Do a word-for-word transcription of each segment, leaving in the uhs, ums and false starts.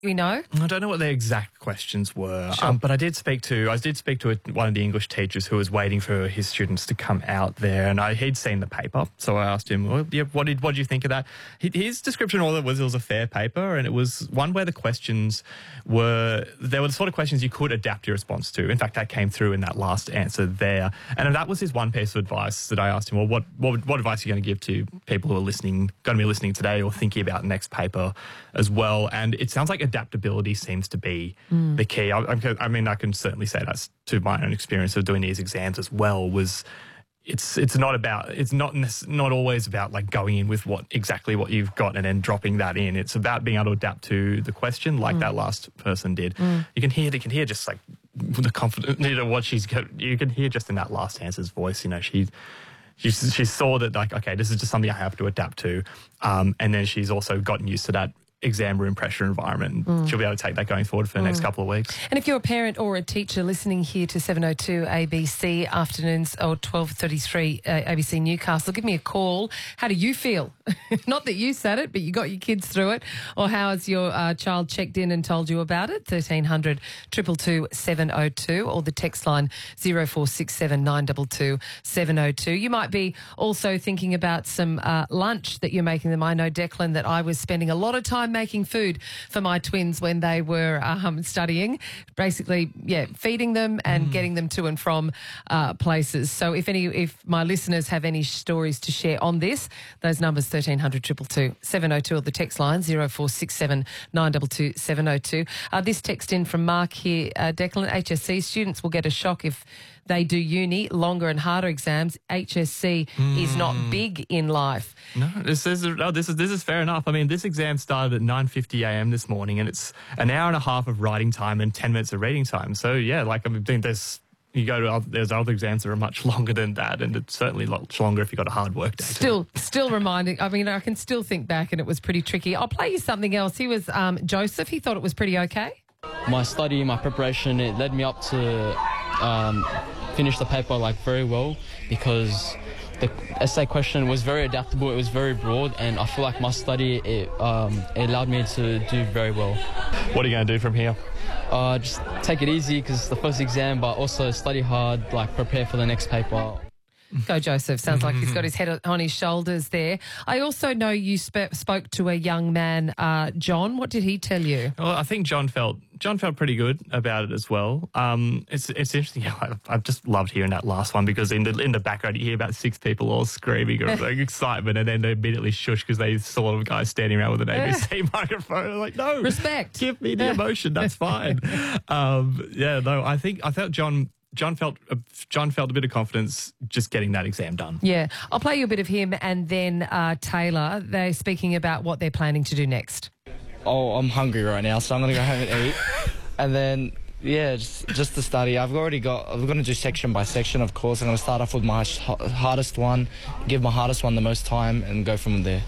We know? I don't know what the exact questions were, Sure. um, but I did speak to I did speak to a, one of the English teachers who was waiting for his students to come out there, and I, he'd seen the paper, so I asked him, well, yeah, "What did what did you think of that?" His description all it was it was a fair paper, and it was one where the questions were there were the sort of questions you could adapt your response to. In fact, that came through in that last answer there, and that was his one piece of advice that I asked him. Well, what what, what advice are you going to give to people who are listening, going to be listening today, or thinking about the next paper as well? And it sounds like adaptability seems to be mm. the key. I, I mean, I can certainly say that's to my own experience of doing these exams as well. Was it's it's not about it's not not always about like going in with what exactly what you've got and then dropping that in. It's about being able to adapt to the question, like mm. that last person did. Mm. You can hear you can hear just like the confidence, you know, what she's got. You can hear just in that last answer's voice. You know, she. She, she saw that, like, okay, this is just something I have to adapt to. Um, and then she's also gotten used to that exam room pressure environment. Mm. She'll be able to take that going forward for the mm. next couple of weeks. And if you're a parent or a teacher listening here to seven oh two A B C afternoons or twelve thirty-three uh, A B C Newcastle, give me a call. How do you feel? Not that you said it, but you got your kids through it. Or how has your uh, child checked in and told you about it? thirteen hundred, two two two, seven oh two or the text line zero four six seven, nine two two, seven oh two. You might be also thinking about some uh, lunch that you're making them. I know, Declan, that I was spending a lot of time making food for my twins when they were um, studying, basically, yeah, feeding them and mm. getting them to and from uh, places. So if any, if my listeners have any stories to share on this, those numbers thirteen hundred, two two two, seven oh two or the text line zero four six seven, nine two two, seven oh two. Uh, this text in from Mark here, uh, Declan, H S C students will get a shock if they do uni, longer and harder exams. H S C mm. is not big in life. No, this is oh, this is this is fair enough. I mean, this exam started at nine fifty a m this morning, and it's an hour and a half of writing time and ten minutes of reading time. So yeah, like I mean, there's you go to other, there's other exams that are much longer than that, and it's certainly much longer if you've got a hard work day. Still, still reminding. I mean, I can still think back, and it was pretty tricky. I'll play you something else. He was um, Joseph. He thought it was pretty okay. My study, my preparation, it led me up to um, finish the paper like very well, because the essay question was very adaptable. It was very broad, and I feel like my study it, um, it allowed me to do very well. What are you going to do from here? Uh, just take it easy because it's the first exam, but also study hard, like prepare for the next paper. Go, Joseph. Sounds like he's got his head on his shoulders there. I also know you sp- spoke to a young man, uh, John. What did he tell you? Well, I think John felt John felt pretty good about it as well. Um, it's it's interesting. I, I've just loved hearing that last one, because in the in the background you hear about six people all screaming of like excitement, and then they immediately shush because they saw a guy standing around with an A B C microphone. Like, no, respect. Give me the emotion. That's fine. um, yeah, no, I think I felt John. John felt uh, John felt a bit of confidence just getting that exam done. Yeah. I'll play you a bit of him and then uh, Taylor. They're speaking about what they're planning to do next. Oh, I'm hungry right now, so I'm going to go home and eat. And then, yeah, just, just to study. I've already got, I'm going to do section by section, of course. I'm going to start off with my hardest one, give my hardest one the most time, and go from there.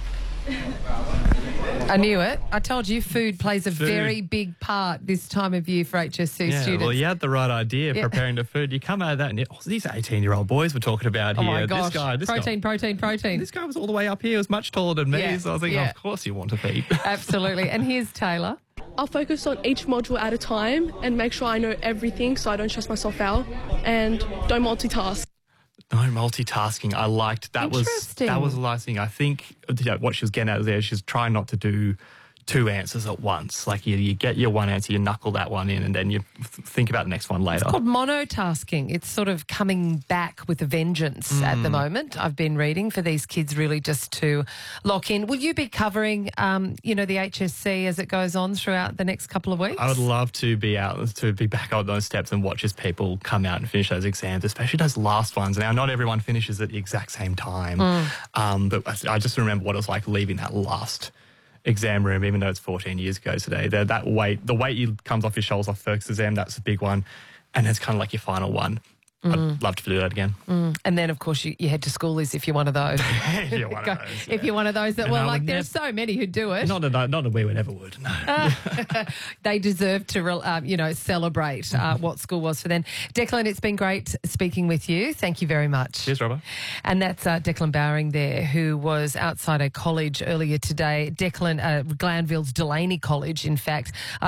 I knew it. I told you food plays a food. very big part this time of year for H S C yeah, students. Well, you had the right idea, yeah. preparing the food. You come out of that and you, oh, these eighteen-year-old boys we're talking about oh here. Oh, my gosh. This guy, this protein, guy, protein, protein. This guy was all the way up here. He was much taller than me. Yeah, so I was thinking, yeah. oh, of course you want to feed. Absolutely. And here's Taylor. I'll focus on each module at a time and make sure I know everything so I don't stress myself out, and don't multitask. No multitasking. I liked that. Was that was the last thing. I think you know, what she was getting at there, she's trying not to do two answers at once. Like you, you get your one answer, you knuckle that one in, and then you th- think about the next one later. It's called monotasking. It's sort of coming back with a vengeance mm. at the moment. I've been reading for these kids really just to lock in. Will you be covering, um, you know, the H S C as it goes on throughout the next couple of weeks? I would love to be out, to be back on those steps and watch as people come out and finish those exams, especially those last ones. Now, not everyone finishes at the exact same time, mm. um, but I, I just remember what it was like leaving that last exam room, even though it's fourteen years ago today. The, that weight, the weight you comes off your shoulders off first exam, that's a big one. And it's kind of like your final one. Mm. I'd love to do that again. Mm. And then, of course, you, you head to schoolies if you're one of those. if you're one of those. Yeah. If you're one of those that, and well, I like, there's never, so many who do it. Not that, not that we would ever would, no. Uh, they deserve to, um, you know, celebrate uh, what school was for them. Declan, it's been great speaking with you. Thank you very much. Cheers, Robert. And that's uh, Declan Bowring there, who was outside a college earlier today. Declan, uh, Glanville's Delaney College, in fact. Uh,